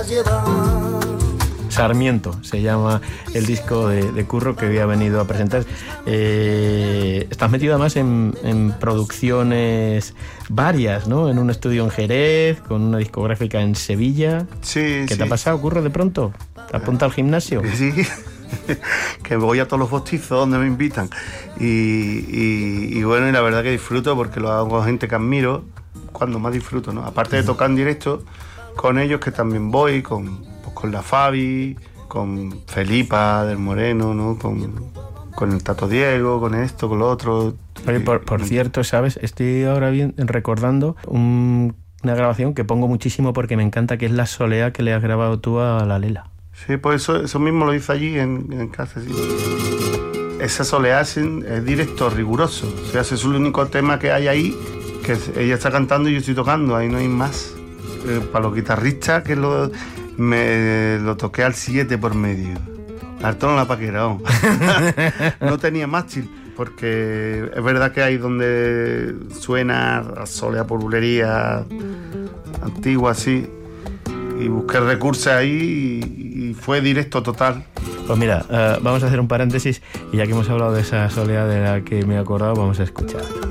Sarmiento se llama el disco de Curro que había venido a presentar. Estás metido además en producciones varias, ¿no? En un estudio en Jerez, con una discográfica en Sevilla. Sí, ¿Qué te ha pasado, Curro, de pronto? ¿Te apunta al gimnasio? Sí, que voy a todos los bostizos donde me invitan. Y bueno, y la verdad que disfruto porque lo hago con gente que admiro, cuando más disfruto, ¿no? Aparte de tocar en directo con ellos, que también voy, con la Fabi, con Felipa del Moreno, ¿no? Con el Tato Diego, con esto, con lo otro. Oye, por cierto, ¿sabes? Estoy ahora bien recordando una grabación que pongo muchísimo porque me encanta, que es La Soleá, que le has grabado tú a la Lela. Sí, pues eso mismo lo hice allí en casa, sí. Esa Soleá es directo, riguroso. O sea, ese es el único tema que hay ahí, que ella está cantando y yo estoy tocando, ahí no hay más. Para los guitarristas, que me lo toqué al 7 por medio. Harto en la paquera, no tenía mástil, porque es verdad que hay donde suena a Soleá por bulería antigua, así, y busqué recursos ahí y fue directo total. Pues mira, vamos a hacer un paréntesis y ya que hemos hablado de esa Soleá de la que me he acordado, vamos a escuchar.